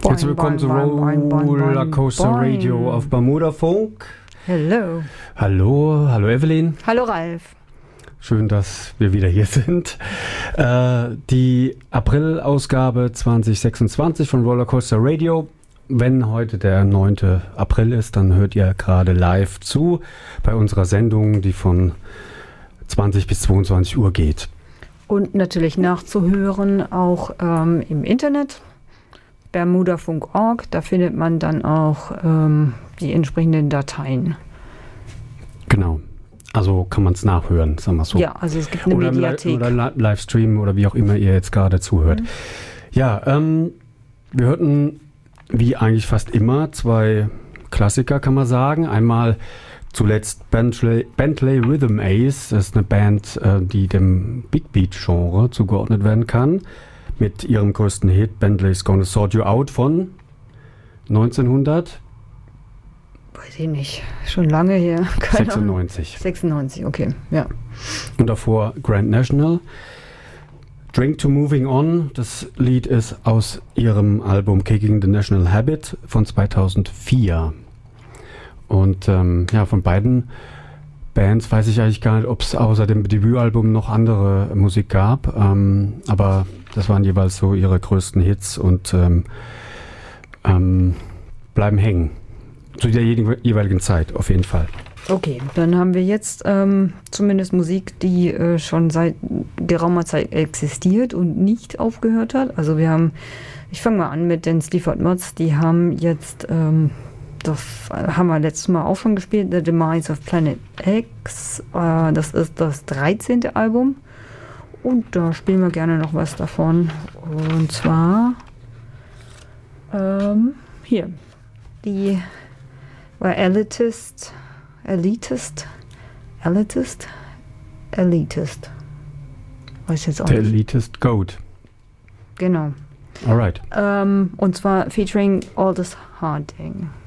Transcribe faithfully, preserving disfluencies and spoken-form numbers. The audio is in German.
Herzlich willkommen zu Roller Coaster Radio auf Bermuda Funk. Hallo. Hallo, hallo Evelyn. Hallo Ralf. Schön, dass wir wieder hier sind. Äh, die April-Ausgabe zwanzig sechsundzwanzig von Roller Coaster Radio. Wenn heute der neunte April ist, dann hört ihr gerade live zu bei unserer Sendung, die von zwanzig bis zweiundzwanzig Uhr geht. Und natürlich nachzuhören auch ähm, im Internet. Bermudafunk Punkt org, da findet man dann auch ähm, die entsprechenden Dateien. Genau, also kann man es nachhören, sagen wir so. Ja, also es gibt eine oder Mediathek. Oder li- Livestream oder wie auch immer ihr jetzt gerade zuhört. Mhm. Ja, ähm, wir hörten wie eigentlich fast immer zwei Klassiker, kann man sagen. Einmal zuletzt Bentley, Bentley Rhythm Ace, das ist eine Band, äh, die dem Big Beat-Genre zugeordnet werden kann. Mit ihrem größten Hit Bentley's Gonna Sort You Out von neunzehnhundert. Weiß ich nicht, schon lange her. Keine sechsundneunzig. Ahnung. sechsundneunzig, okay, ja. Und davor Grand National. Drink to Moving On, das Lied ist aus ihrem Album Kicking the National Habit von zweitausendvier. Und ähm, ja, von beiden Bands weiß ich eigentlich gar nicht, ob es außer dem Debütalbum noch andere Musik gab. Ähm, aber das waren jeweils so ihre größten Hits und ähm, ähm, bleiben hängen. Zu der jeweiligen Zeit, auf jeden Fall. Okay, dann haben wir jetzt ähm, zumindest Musik, die äh, schon seit geraumer Zeit existiert und nicht aufgehört hat. Also wir haben, ich fange mal an mit den Sleaford Mods, die haben jetzt, ähm, das haben wir letztes Mal auch schon gespielt, The Demise of Planet X. Äh, das ist das dreizehnte Album. Und da spielen wir gerne noch was davon. Und zwar ähm, hier, die war Elitist, Elitist, Elitist, Elitist. Weiß jetzt auch Der nicht. Elitist Goat. Genau. Alright. Ähm, und zwar featuring Aldous Harding.